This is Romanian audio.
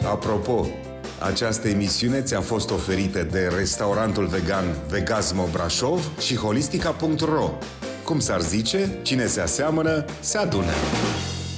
Apropo, această emisiune ți-a fost oferită de restaurantul vegan Vegasmo Brașov și holistica.ro. Cum s-ar zice, cine se aseamănă, se adună.